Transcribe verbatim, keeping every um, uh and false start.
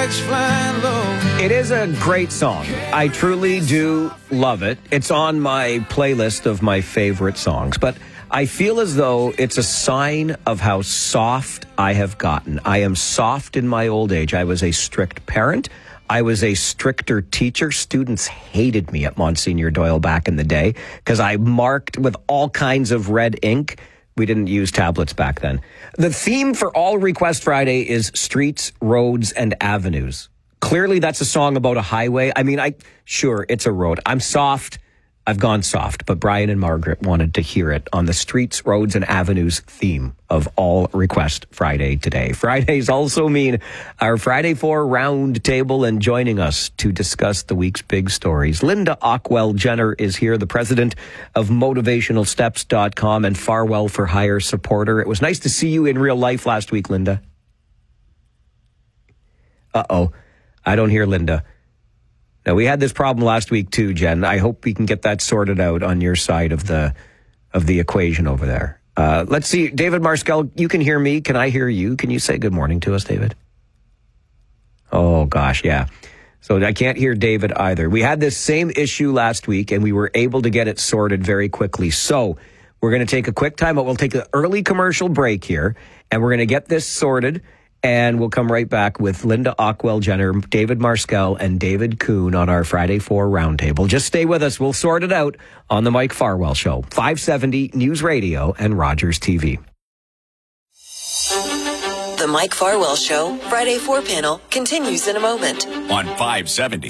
flying low. It is a great song. I truly do love it. It's on my playlist of my favorite songs, but I feel as though it's a sign of how soft I have gotten. I am soft in my old age. I was a strict parent. I was a stricter teacher. Students hated me at Monsignor Doyle back in the day because I marked with all kinds of red ink. We didn't use tablets back then. The theme for All Request Friday is streets, roads, and avenues. Clearly, that's a song about a highway. I mean, I sure, it's a road. I'm soft. I've gone soft, but Brian and Margaret wanted to hear it on the streets, roads, and avenues theme of All Request Friday today. Fridays also mean our Friday Four round table, and joining us to discuss the week's big stories, Linda Ockwell Jenner is here, the president of motivational steps dot com and Farwell for Hire supporter. It was nice to see you in real life last week, Linda. Uh-oh, I don't hear Linda. Now, we had this problem last week too, Jen. I hope we can get that sorted out on your side of the of the equation over there. Uh, let's see. David Marskell, you can hear me. Can I hear you? Can you say good morning to us, David? Oh, gosh, yeah. So I can't hear David either. We had this same issue last week, and we were able to get it sorted very quickly. So we're going to take a quick time, but we'll take an early commercial break here, and we're going to get this sorted. And we'll come right back with Linda Ockwell Jenner, David Marskell, and David Kuhn on our Friday Four Roundtable. Just stay with us. We'll sort it out on the Mike Farwell Show, five seventy News Radio and Rogers T V. The Mike Farwell Show Friday Four panel continues in a moment on five seventy.